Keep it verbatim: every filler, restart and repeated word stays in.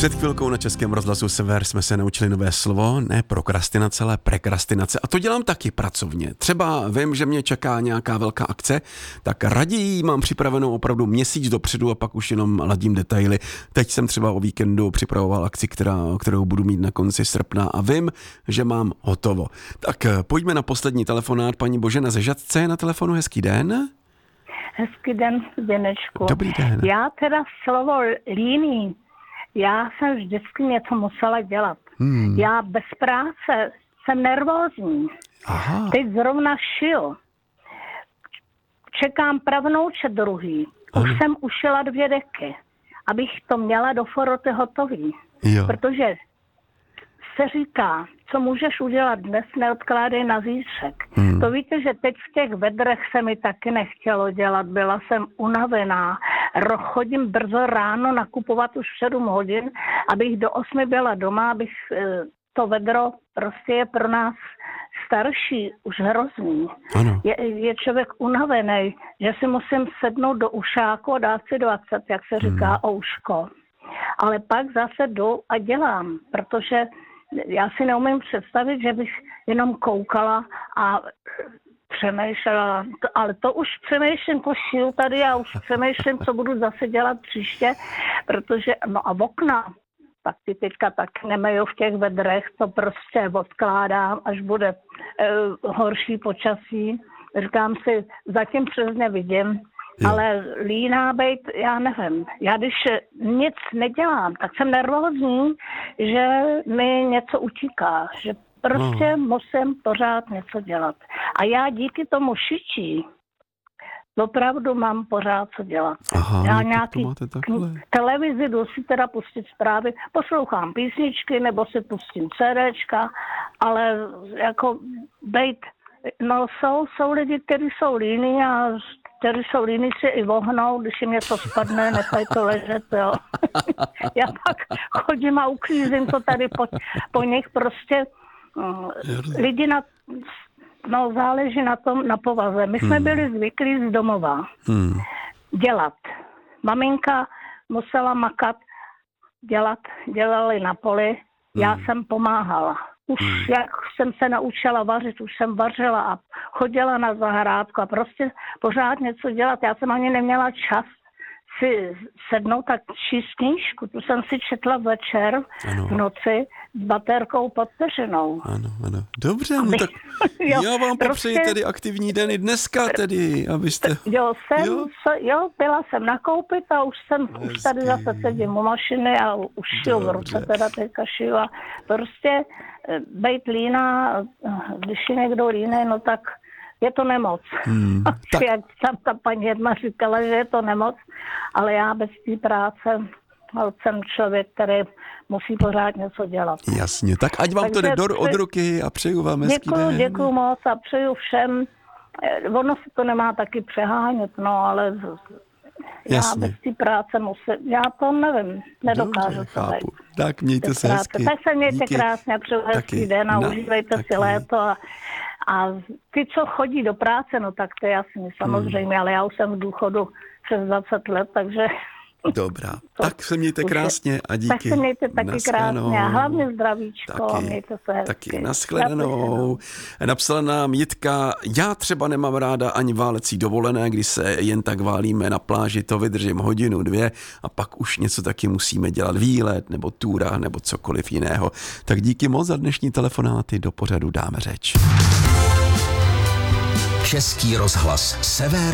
Před chvilkou na Českém rozhlasu Sever jsme se naučili nové slovo, ne prokrastinace, ale prekrastinace. A to dělám taky pracovně. Třeba vím, že mě čeká nějaká velká akce, tak raději mám připravenou opravdu měsíc dopředu a pak už jenom ladím detaily. Teď jsem třeba o víkendu připravoval akci, která, kterou budu mít na konci srpna a vím, že mám hotovo. Tak pojďme na poslední telefonát. Paní Božena ze Žatce je na telefonu. Hezký den. Hezký den, Zdenečku. Dobrý den. Já teda slovo líný, já jsem vždycky něco musela dělat. Hmm. Já bez práce jsem nervózní. Aha. Teď zrovna šil. Čekám pravnouče druhý. Už ano. jsem ušila dvě deky, abych to měla do foroty hotový. Jo. Protože se říká, co můžeš udělat dnes, neodkládej na zítřek. Hmm. To víte, že teď v těch vedrech se mi taky nechtělo dělat. Byla jsem unavená. Chodím brzo ráno nakupovat už sedm hodin, abych do osmi byla doma, abych to vedro prostě je pro nás starší, už hrozný. Ano. Je, je člověk unavený, že si musím sednout do ušáku a dát si dvacet, jak se říká, hmm. ouško. Ale pak zase jdu a dělám, protože já si neumím představit, že bych jenom koukala a přemýšlela, ale to už přemýšlím, to šiju tady, já už přemýšlím, co budu zase dělat příště, protože, no a okna, tak ty teďka tak nemejou v těch vedrech, to prostě odkládám, až bude eh, horší počasí. Říkám si, zatím přesně vidím, jo. Ale líná bejt, já nevím. Já když nic nedělám, tak jsem nervózní, že mi něco utíká, že prostě no. musím pořád něco dělat. A já díky tomu šičí opravdu mám pořád co dělat. Aha, já no, nějaký k televizi jdu si teda pustit zprávy, poslouchám písničky nebo si pustím CDčka, ale jako bejt, no jsou, jsou lidi, kteří jsou líní a kteří jsou líní si i vohnou, když jim něco spadne, nechají to ležet, jo. Já pak chodím a uklízím to tady po, po nich prostě. Lidi na, no záleží na tom, na povaze. My jsme hmm. byli zvyklí z domova hmm. dělat. Maminka musela makat, dělat, dělali na poli, já hmm. jsem pomáhala. Už hmm. jak jsem se naučila vařit, už jsem vařila a chodila na zahrádku a prostě pořád něco dělat. Já jsem ani neměla čas si sednout tak číst knížku. Tu jsem si četla večer ano. v noci s baterkou pod peřinou. Ano, ano. Dobře, no tak jo, já vám popřeji prostě tedy aktivní den i dneska tedy, abyste... Jo, jsem, jo? jo byla jsem nakoupit a už jsem, Hezky. už tady zase sedím u mašiny a už šiju v ruce, teda teďka šiju a prostě bejt líná, když je někdo línej, no tak je to nemoc. Hmm, tak. Jak tam ta paní jedna říkala, že je to nemoc, ale já bez té práce jsem člověk, který musí pořád něco dělat. Jasně, tak ať vám Takže to jde do, od ruky a přeju vám hezký děkuju, den. Děkuju moc a přeju všem. Ono se to nemá taky přehánět, no ale Jasně. já bez té práce musím, já to nevím, nedokážu Dobře, to chápu. Tak mějte se hezky. Tak se mějte Díky. krásně, přeju hezký den a no, užívejte taky. si léto a A ty, co chodí do práce, no tak to je jasný, samozřejmě, hmm. ale já už jsem v důchodu přes dvacet let, takže... Dobrá, to, tak se mějte krásně a díky. Tak se mějte taky Naschledanou. krásně a hlavně zdravíčko taky, a mějte se hezky. Taky, nashledanou. Napsala nám Jitka, já třeba nemám ráda ani válecí dovolené, kdy se jen tak válíme na pláži, to vydržím hodinu, dvě a pak už něco taky musíme dělat, výlet nebo túra nebo cokoliv jiného. Tak díky moc za dnešní telefonáty, do pořadu dáme řeč. Český rozhlas Sever.